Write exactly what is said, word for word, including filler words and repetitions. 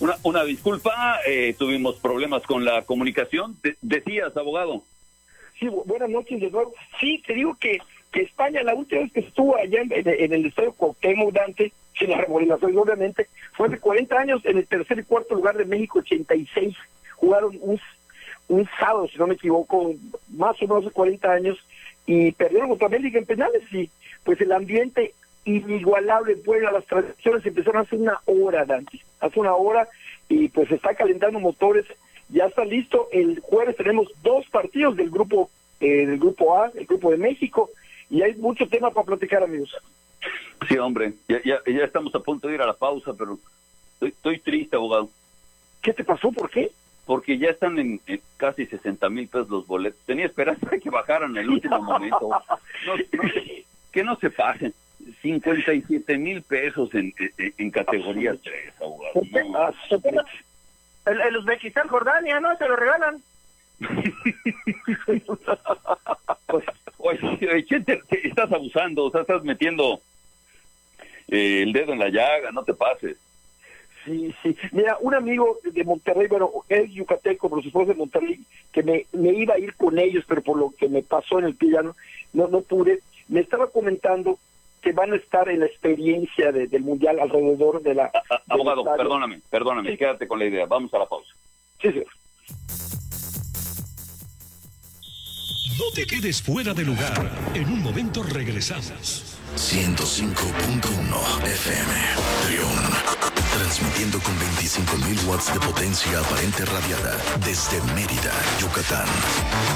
Una, una disculpa, eh, tuvimos problemas con la comunicación. De- decías, abogado. Sí, bu- buenas noches de nuevo. Sí, te digo que, que España, la última vez que estuvo allá en, en, en el estadio Cuauhtémoc Dante, sin la remodelación, obviamente, fue hace cuarenta años, en el tercer y cuarto lugar de México, ochenta y seis. Jugaron un, un sábado, si no me equivoco, más o menos hace cuarenta años, y perdieron contra América en penales, y pues el ambiente inigualable en Puebla, las transmisiones empezaron hace una hora, Dante, hace una hora, y pues se está calentando motores, ya está listo. El jueves tenemos dos partidos del grupo eh, del grupo A, el grupo de México, y hay mucho tema para platicar, amigos. Sí, hombre, ya, ya, ya estamos a punto de ir a la pausa, pero estoy, estoy triste, abogado, ¿Qué te pasó? ¿Por qué? porque ya están en, en casi sesenta mil pesos los boletos. Tenía esperanza de que bajaran en el último momento. No, no, que no se pasen. cincuenta y siete mil pesos en, en, en categoría tres, abogado. No. Ah, El, el Uzbekistán, Jordania, ¿no? Se lo regalan. Pues, oye, ¿qué te, te estás abusando? O sea, estás metiendo eh, el dedo en la llaga, no te pases. Sí, sí. Mira, un amigo de Monterrey, bueno, es yucateco, pero su esposo de Monterrey, que me, me iba a ir con ellos, pero por lo que me pasó en el pie ya no, no, no pude, me estaba comentando que van a estar en la experiencia de, del Mundial alrededor de la... A, a, abogado, estadio. perdóname, perdóname, Sí. Quédate con la idea. Vamos a la pausa. Sí, señor. No te quedes fuera de lugar. En un momento regresamos. ciento cinco punto uno F M, Trión. Transmitiendo con veinticinco mil watts de potencia aparente radiada desde Mérida, Yucatán.